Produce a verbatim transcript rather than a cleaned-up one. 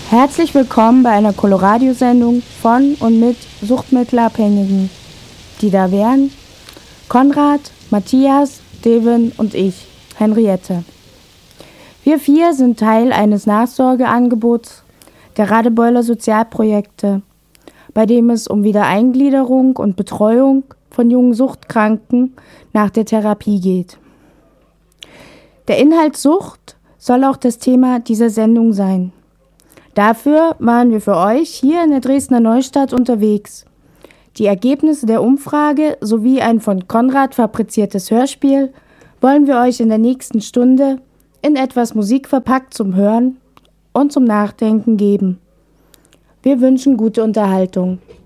Herzlich willkommen bei einer Coloradio-Sendung von und mit Suchtmittelabhängigen, die da wären Konrad, Matthias, Devin und ich, Henriette. Wir vier sind Teil eines Nachsorgeangebots der Radebeuler Sozialprojekte, bei dem es um Wiedereingliederung und Betreuung von jungen Suchtkranken nach der Therapie geht. Der Inhalt Sucht soll auch das Thema dieser Sendung sein. Dafür waren wir für euch hier in der Dresdner Neustadt unterwegs. Die Ergebnisse der Umfrage sowie ein von Konrad fabriziertes Hörspiel wollen wir euch in der nächsten Stunde in etwas Musik verpackt zum Hören und zum Nachdenken geben. Wir wünschen gute Unterhaltung.